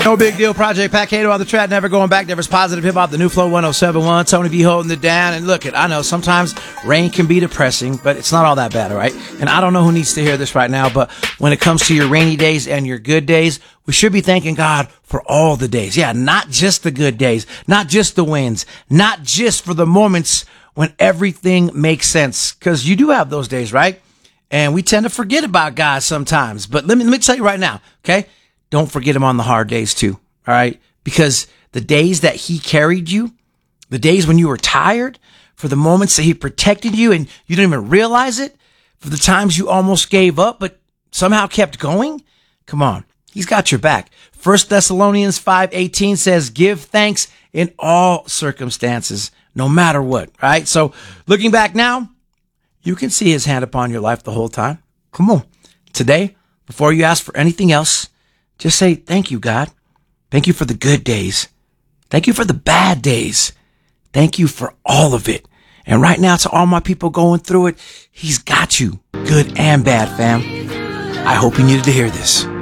No big deal. Project Pat Cato on the track. Never going back. Never's positive hip hop. The new flow 107.1. Tony V holding it down. And look, I know sometimes rain can be depressing, but it's not all that bad, all right? And I don't know who needs to hear this right now, but when it comes to your rainy days and your good days, we should be thanking God for all the days. Yeah, not just the good days, not just the wins, not just for the moments when everything makes sense. Because you do have those days, right? And we tend to forget about God sometimes. But let me tell you right now, okay? Don't forget him on the hard days too, all right? Because the days that he carried you, the days when you were tired, for the moments that he protected you and you didn't even realize it, for the times you almost gave up but somehow kept going, come on, he's got your back. 1 Thessalonians 5:18 says, give thanks in all circumstances, no matter what, right? So looking back now, you can see his hand upon your life the whole time. Come on. Today, before you ask for anything else, just say, thank you, God. Thank you for the good days. Thank you for the bad days. Thank you for all of it. And right now, to all my people going through it, he's got you, good and bad, fam. I hope you needed to hear this.